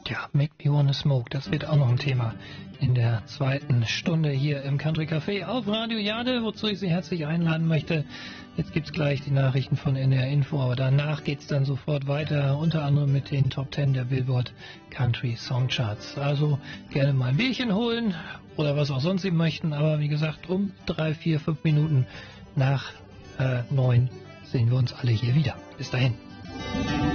Ja, Make Me Wanna Smoke, das wird auch noch ein Thema in der zweiten Stunde hier im Country Café auf Radio Jade, wozu ich Sie herzlich einladen möchte. Jetzt gibt's gleich die Nachrichten von NDR Info, aber danach geht's dann sofort weiter, unter anderem mit den Top 10 der Billboard Country Song Charts. Also gerne mal ein Bierchen holen oder was auch sonst Sie möchten, aber wie gesagt, um 3, 4, 5 Minuten nach 9 sehen wir uns alle hier wieder. Bis dahin.